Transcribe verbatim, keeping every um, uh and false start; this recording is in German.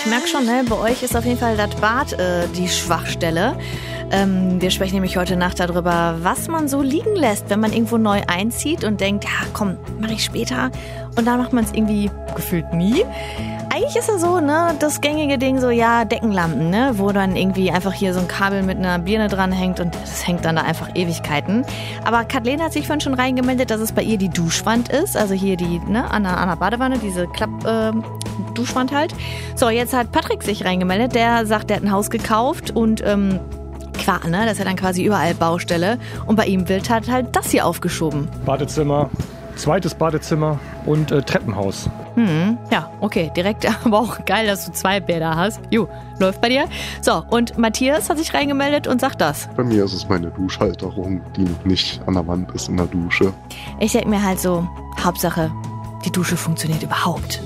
ich merke schon, ne, bei euch ist auf jeden Fall das Bad äh, die Schwachstelle. Ähm, wir sprechen nämlich heute Nacht darüber, was man so liegen lässt, wenn man irgendwo neu einzieht und denkt, ja komm, mache ich später. Und dann macht man es irgendwie gefühlt nie. Eigentlich ist ja so, ne, das gängige Ding so, ja, Deckenlampen, ne, wo dann irgendwie einfach hier so ein Kabel mit einer Birne dran hängt und das hängt dann da einfach Ewigkeiten. Aber Kathleen hat sich vorhin schon reingemeldet, dass es bei ihr die Duschwand ist, also hier die, ne, an der, an der Badewanne, diese Klapp-Duschwand äh, halt. So, jetzt hat Patrick sich reingemeldet, der sagt, der hat ein Haus gekauft und, ähm, klar, ne, das ist ja dann quasi überall Baustelle und bei ihm wird halt, halt das hier aufgeschoben. Badezimmer, zweites Badezimmer und äh, Treppenhaus. Hm, ja, okay, direkt, aber auch geil, dass du zwei Bäder hast. Jo, läuft bei dir. So, und Matthias hat sich reingemeldet und sagt das. Bei mir ist es meine Duschhalterung, die nicht an der Wand ist in der Dusche. Ich denke mir halt so, Hauptsache, die Dusche funktioniert überhaupt.